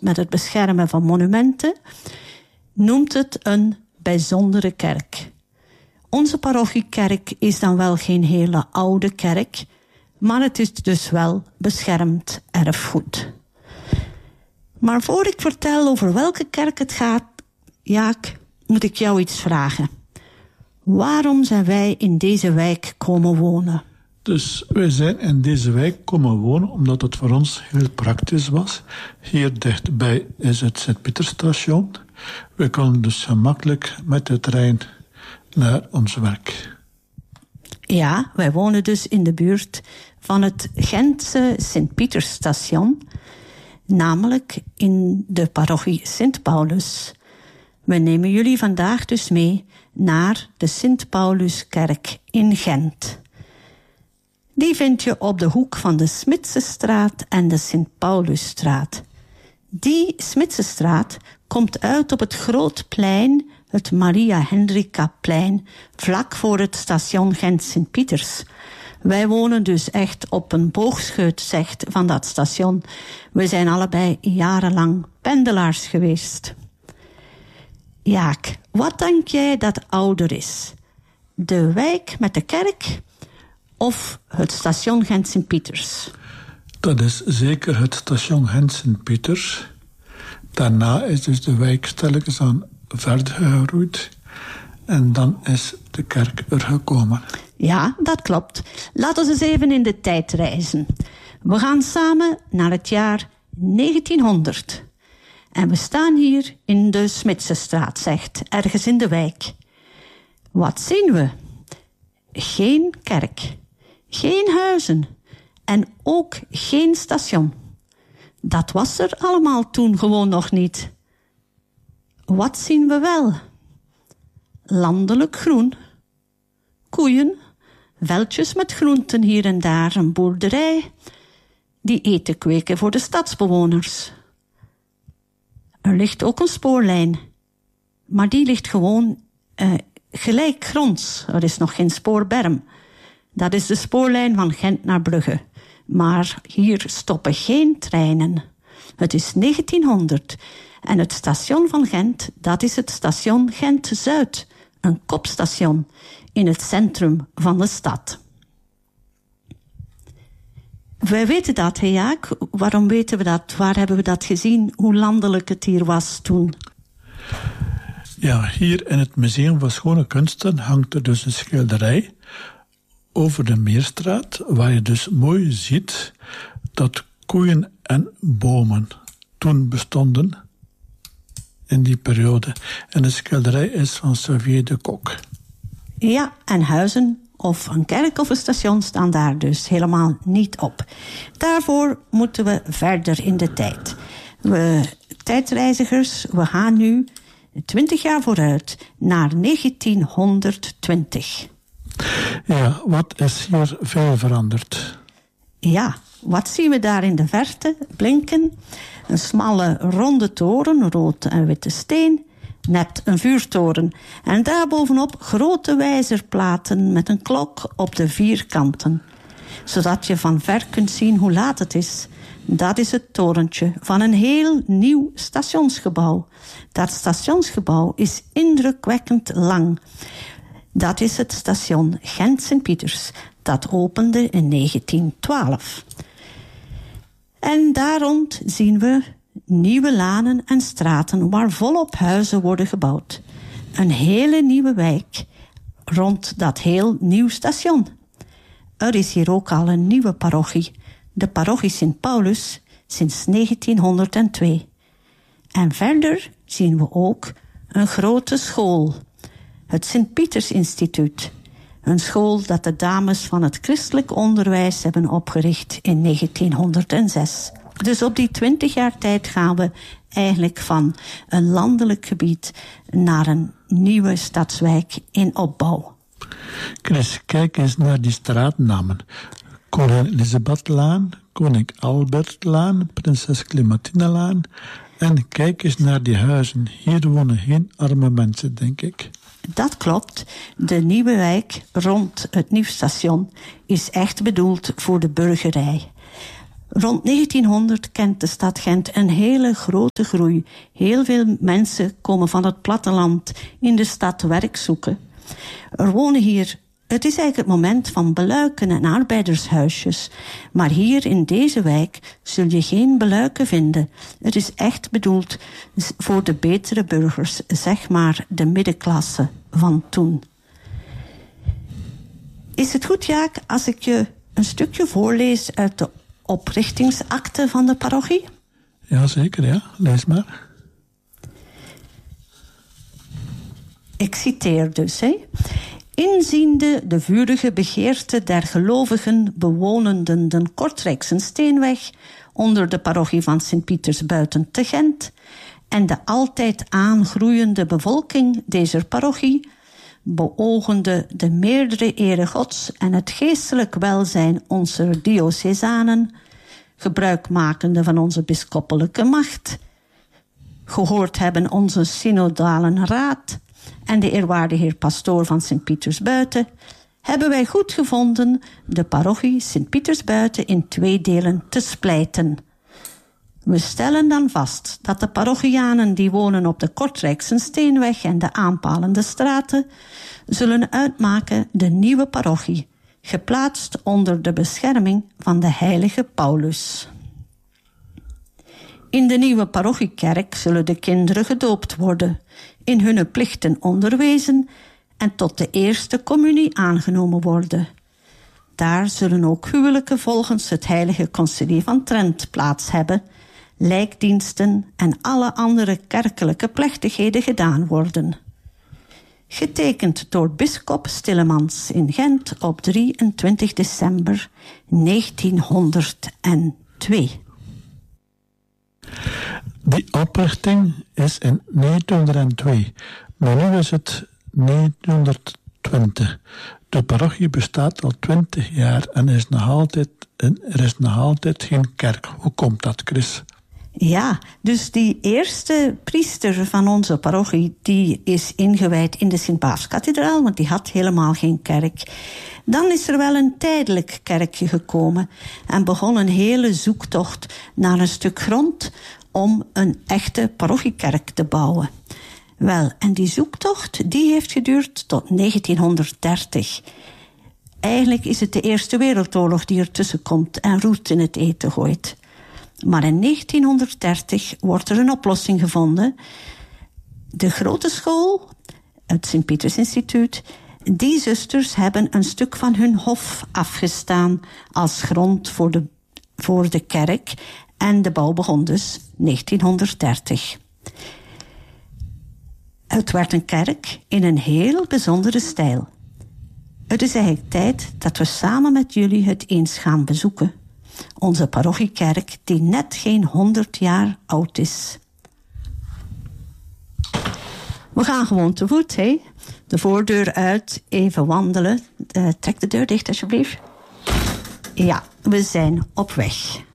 met het beschermen van monumenten, noemt het een bijzondere kerk. Onze parochiekerk is dan wel geen hele oude kerk, maar het is dus wel beschermd erfgoed. Maar voor ik vertel over welke kerk het gaat, Jaak, moet ik jou iets vragen. Waarom zijn wij in deze wijk komen wonen? Dus wij zijn in deze wijk komen wonen omdat het voor ons heel praktisch was. Hier dichtbij is het Sint-Pieterstation. We konden dus gemakkelijk met de trein naar ons werk. Ja, wij wonen dus in de buurt van het Gentse Sint-Pietersstation, namelijk in de parochie Sint-Paulus. We nemen jullie vandaag dus mee naar de Sint-Pauluskerk in Gent. Die vind je op de hoek van de Smitsenstraat en de Sint-Paulusstraat. Die Smitsenstraat komt uit op het Grootplein, het Maria Hendrikaplein, vlak voor het station Gent-Sint-Pieters. Wij wonen dus echt op een boogscheutzegt van dat station. We zijn allebei jarenlang pendelaars geweest. Jaak, wat denk jij dat ouder is? De wijk met de kerk of het station Gent-Sint-Pieters? Dat is zeker het station Gent-Sint-Pieters. Daarna is dus de wijk stilletjes aan verder gegroeid. En dan is de kerk er gekomen. Ja, dat klopt. Laten we eens even in de tijd reizen. We gaan samen naar het jaar 1900. En we staan hier in de Smitsenstraat, zegt, ergens in de wijk. Wat zien we? Geen kerk, geen huizen en ook geen station. Dat was er allemaal toen gewoon nog niet. Wat zien we wel? Landelijk groen, koeien, veldjes met groenten hier en daar, een boerderij, die eten kweken voor de stadsbewoners. Er ligt ook een spoorlijn, maar die ligt gewoon gelijkgronds. Er is nog geen spoorberm. Dat is de spoorlijn van Gent naar Brugge. Maar hier stoppen geen treinen. Het is 1900 en het station van Gent, dat is het station Gent-Zuid. Een kopstation in het centrum van de stad. Wij weten dat, hè Jaak? Waarom weten we dat? Waar hebben we dat gezien? Hoe landelijk het hier was toen? Ja, hier in het Museum van Schone Kunsten hangt er dus een schilderij over de Meerstraat, waar je dus mooi ziet dat koeien en bomen toen bestonden in die periode. En de schilderij is van Xavier de Kok. Ja, en huizen of een kerk of een station staan daar dus helemaal niet op. Daarvoor moeten we verder in de tijd. We tijdreizigers, we gaan nu 20 jaar vooruit naar 1920. Ja, wat is hier veel veranderd? Ja, wat zien we daar in de verte blinken? Een smalle ronde toren, rood en witte steen, net een vuurtoren. En daarbovenop grote wijzerplaten met een klok op de 4 kanten. Zodat je van ver kunt zien hoe laat het is. Dat is het torentje van een heel nieuw stationsgebouw. Dat stationsgebouw is indrukwekkend lang. Dat is het station Gent-Sint-Pieters. Dat opende in 1912. En daar rond zien we nieuwe lanen en straten waar volop huizen worden gebouwd. Een hele nieuwe wijk rond dat heel nieuw station. Er is hier ook al een nieuwe parochie, de parochie Sint-Paulus, sinds 1902. En verder zien we ook een grote school, het Sint-Pieters-instituut. Een school dat de dames van het christelijk onderwijs hebben opgericht in 1906. Dus op die 20 jaar tijd gaan we eigenlijk van een landelijk gebied naar een nieuwe stadswijk in opbouw. Chris, kijk eens naar die straatnamen. Koningin Elisabethlaan, Koning Albertlaan, Prinses Clementinelaan. En kijk eens naar die huizen. Hier wonen geen arme mensen, denk ik. Dat klopt. De nieuwe wijk rond het nieuw station is echt bedoeld voor de burgerij. Rond 1900 kent de stad Gent een hele grote groei. Heel veel mensen komen van het platteland in de stad werk zoeken. Er wonen hier... Het is eigenlijk het moment van beluiken en arbeidershuisjes. Maar hier in deze wijk zul je geen beluiken vinden. Het is echt bedoeld voor de betere burgers, zeg maar de middenklasse van toen. Is het goed, Jaak, als ik je een stukje voorlees uit de oprichtingsakte van de parochie? Ja, zeker, ja. Lees maar. Ik citeer dus, hè. Inziende de vurige begeerte der gelovigen bewonenden de Kortrijkse Steenweg onder de parochie van Sint-Pieters buiten te Gent en de altijd aangroeiende bevolking deze parochie, beogende de meerdere ere Gods en het geestelijk welzijn onze diocesanen, gebruikmakende van onze bisschoppelijke macht, gehoord hebben onze synodale raad en de eerwaarde heer pastoor van Sint-Pieters-Buiten, hebben wij goed gevonden de parochie Sint-Pieters-Buiten in 2 delen te splijten. We stellen dan vast dat de parochianen die wonen op de Kortrijkse Steenweg en de aanpalende straten zullen uitmaken de nieuwe parochie, geplaatst onder de bescherming van de heilige Paulus. In de nieuwe parochiekerk zullen de kinderen gedoopt worden, in hun plichten onderwezen en tot de eerste communie aangenomen worden. Daar zullen ook huwelijken volgens het heilige concilie van Trent plaats hebben, lijkdiensten en alle andere kerkelijke plechtigheden gedaan worden. Getekend door bisschop Stillemans in Gent op 23 december 1902. Die oprichting is in 1902, maar nu is het 1920. De parochie bestaat al 20 jaar en er is nog altijd geen kerk. Hoe komt dat, Chris? Ja, dus die eerste priester van onze parochie, die is ingewijd in de Sint-Paafskathedraal, want die had helemaal geen kerk. Dan is er wel een tijdelijk kerkje gekomen en begon een hele zoektocht naar een stuk grond om een echte parochiekerk te bouwen. Wel, en die zoektocht die heeft geduurd tot 1930. Eigenlijk is het de Eerste Wereldoorlog die ertussen komt en roet in het eten gooit. Maar in 1930 wordt er een oplossing gevonden. De grote school, het Sint-Pieters Instituut, die zusters hebben een stuk van hun hof afgestaan als grond voor de kerk. En de bouw begon dus 1930. Het werd een kerk in een heel bijzondere stijl. Het is eigenlijk tijd dat we samen met jullie het eens gaan bezoeken. Onze parochiekerk die net geen 100 jaar oud is. We gaan gewoon te voet, hè? De voordeur uit, even wandelen. Trek de deur dicht, alsjeblieft. Ja, we zijn op weg.